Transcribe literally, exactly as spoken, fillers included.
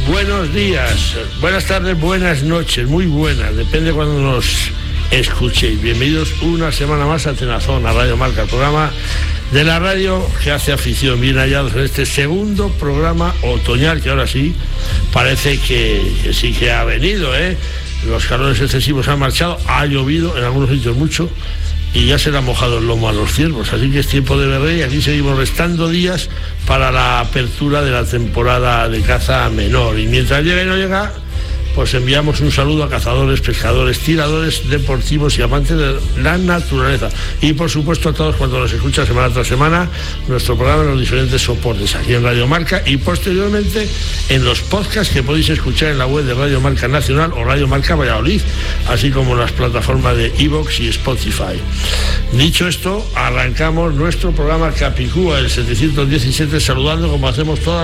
buenos días, buenas tardes, buenas noches, muy buenas, depende cuando nos escuchéis. Bienvenidos una semana más a Tenazón, a Radio Marca, el programa de la radio que hace afición. Bien hallados en este segundo programa otoñal, que ahora sí parece que, que sí que ha venido, ¿eh? Los calores excesivos han marchado, ha llovido en algunos sitios mucho y ya se le ha mojado el lomo a los ciervos, así que es tiempo de berré y aquí seguimos restando días para la apertura de la temporada de caza menor. Y mientras llega y no llega, pues enviamos un saludo a cazadores, pescadores, tiradores deportivos y amantes de la naturaleza. Y por supuesto a todos cuando nos escuchan semana tras semana nuestro programa en los diferentes soportes, aquí en Radio Marca y posteriormente en los podcasts que podéis escuchar en la web de Radio Marca Nacional o Radio Marca Valladolid, así como en las plataformas de iVoox y Spotify. Dicho esto, arrancamos nuestro programa Capicúa, el setecientos diecisiete, saludando como hacemos todas